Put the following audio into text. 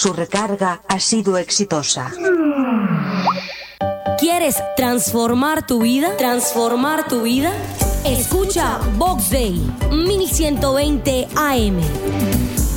Su recarga ha sido exitosa. ¿Quieres transformar tu vida? ¿Transformar tu vida? Escucha Vox Day 1120 AM.